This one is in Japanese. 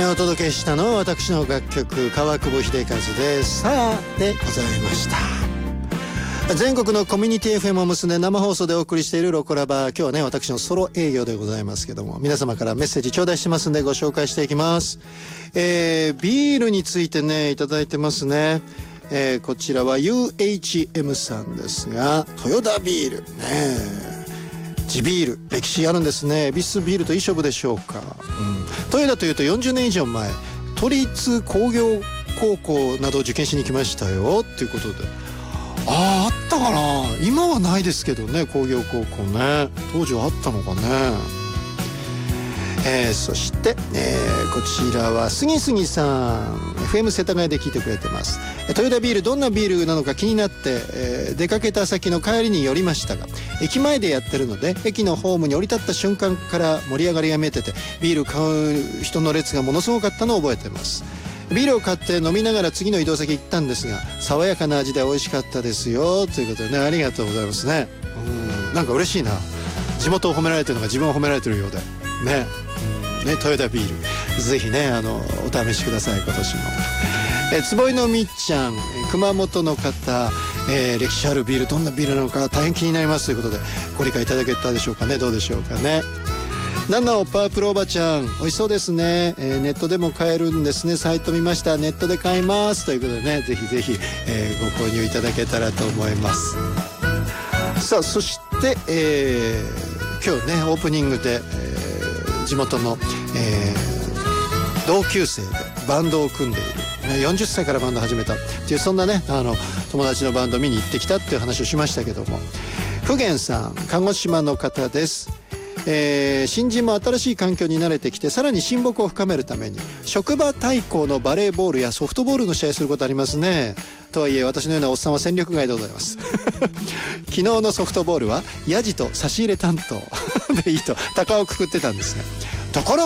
お届けしたのは私の楽曲川久保秀和でさあでございました。全国のコミュニティ FM を結んで生放送でお送りしているロコラバ、今日はね私のソロ営業でございますけども、皆様からメッセージ頂戴してますんでご紹介していきます。ビールについてねいただいてますね。こちらは UHM さんですが、豊田ビールね、地ビール歴史あるんですね。恵比寿ビールといい勝負でしょうか。豊田というと40年以上前、都立工業高校などを受験しに来ましたよということで、あったかな。今はないですけどね、工業高校ね、当時はあったのかね。そして、こちらは杉杉さん、 FM 世田谷で聞いてくれてます。豊田ビールどんなビールなのか気になって、出かけた先の帰りに寄りましたが、駅前でやってるので駅のホームに降り立った瞬間から盛り上がりが見えてて、ビール買う人の列がものすごかったのを覚えてます。ビールを買って飲みながら次の移動先行ったんですが、爽やかな味で美味しかったですよということでね、ありがとうございますね。なんか嬉しいな、地元を褒められてるのが自分を褒められてるようでね。豊田ビールぜひねお試しください、今年も。坪井のみっちゃん、熊本の方、歴史あるビールどんなビールなのか大変気になりますということでご理解いただけたでしょうかね。どうでしょうかね。ナナオパープルおばちゃん、美味しそうですね。ネットでも買えるんですね。サイト見ました。ネットで買いますということでね、ぜひぜひ、ご購入いただけたらと思います。さあそして、今日ねオープニングで、地元の、同級生でバンドを組んでいる、40歳からバンド始めたっていう、そんなね友達のバンド見に行ってきたっていう話をしましたけども、普賢さん、鹿児島の方です。新人も新しい環境に慣れてきて、さらに親睦を深めるために職場対抗のバレーボールやソフトボールの試合することありますね。とはいえ私のようなおっさんは戦力外でございます昨日のソフトボールはヤジと差し入れ担当でいいと鷹をくくってたんですが、ところ